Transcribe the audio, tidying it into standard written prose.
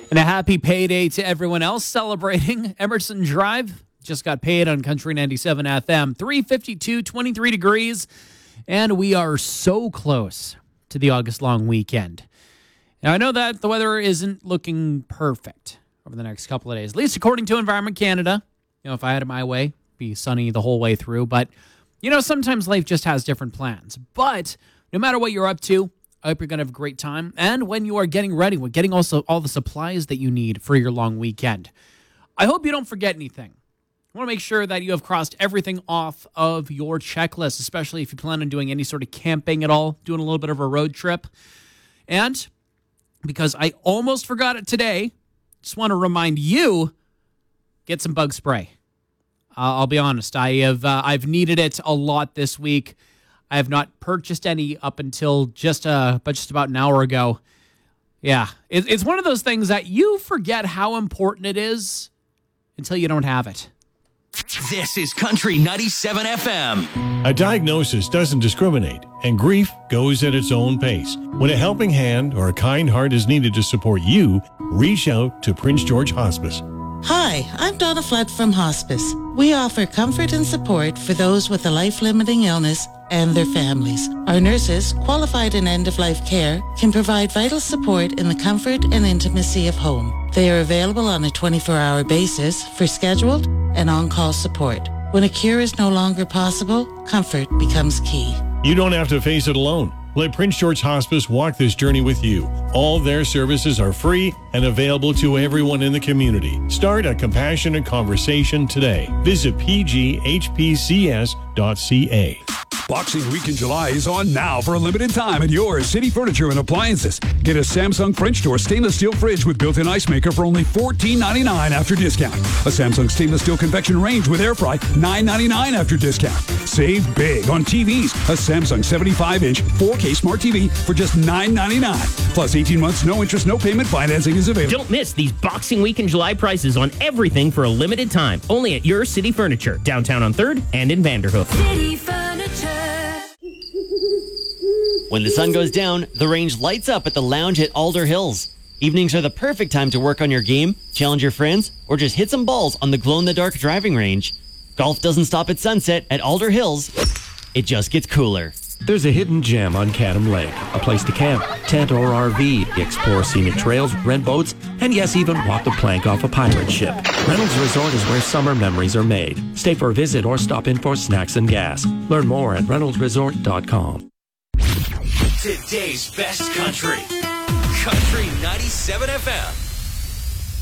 And a happy payday to everyone else celebrating. Emerson Drive just got paid on Country 97 FM. 3:52, 23 degrees. And we are so close to the August long weekend. Now, I know that the weather isn't looking perfect over the next couple of days, at least according to Environment Canada. You know, if I had it my way, it'd be sunny the whole way through. But, you know, sometimes life just has different plans. But no matter what you're up to, I hope you're going to have a great time. And when you are getting ready, we're getting also all the supplies that you need for your long weekend. I hope you don't forget anything. I want to make sure that you have crossed everything off of your checklist, especially if you plan on doing any sort of camping at all, doing a little bit of a road trip. And because I almost forgot it today, just want to remind you, get some bug spray. I'll be honest, I've needed it a lot this week. I have not purchased any up until just about an hour ago. Yeah, it's one of those things that you forget how important it is until you don't have it. This is Country 97 FM. A diagnosis doesn't discriminate, and grief goes at its own pace. When a helping hand or a kind heart is needed to support you, reach out to Prince George Hospice. Hi, I'm Donna Flood from Hospice. We offer comfort and support for those with a life-limiting illness and their families. Our nurses, qualified in end-of-life care, can provide vital support in the comfort and intimacy of home. They are available on a 24-hour basis for scheduled and on-call support. When a cure is no longer possible, comfort becomes key. You don't have to face it alone. Let Prince George Hospice walk this journey with you. All their services are free and available to everyone in the community. Start a compassionate conversation today. Visit pghpcs.ca. Boxing Week in July is on now for a limited time at your City Furniture and Appliances. Get a Samsung French door stainless steel fridge with built-in ice maker for only $14.99 after discount. A Samsung stainless steel convection range with air fry, $9.99 after discount. Save big on TVs. A Samsung 75-inch 4K Smart TV for just $9.99. Plus 18 months, no interest, no payment financing is available. Don't miss these Boxing Week in July prices on everything for a limited time. Only at your City Furniture, downtown on 3rd and in Vanderhoof. City Furniture. When the sun goes down, the range lights up at the lounge at Alder Hills. Evenings are the perfect time to work on your game, challenge your friends, or just hit some balls on the glow-in-the-dark driving range. Golf doesn't stop at sunset at Alder Hills. It just gets cooler. There's a hidden gem on Cadam Lake, a place to camp, tent or RV, explore scenic trails, rent boats, and yes, even walk the plank off a pirate ship. Reynolds Resort is where summer memories are made. Stay for a visit or stop in for snacks and gas. Learn more at reynoldsresort.com. Today's best country. Country 97 FM.